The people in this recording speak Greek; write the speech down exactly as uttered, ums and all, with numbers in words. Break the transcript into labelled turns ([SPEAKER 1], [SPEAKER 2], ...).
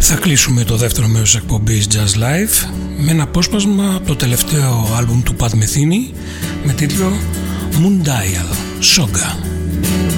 [SPEAKER 1] Θα κλείσουμε το δεύτερο μέρος της εκπομπής Jazz Live με ένα απόσπασμα από το τελευταίο άλμπουμ του Pat Metheny με τίτλο Moon Dial, Soga.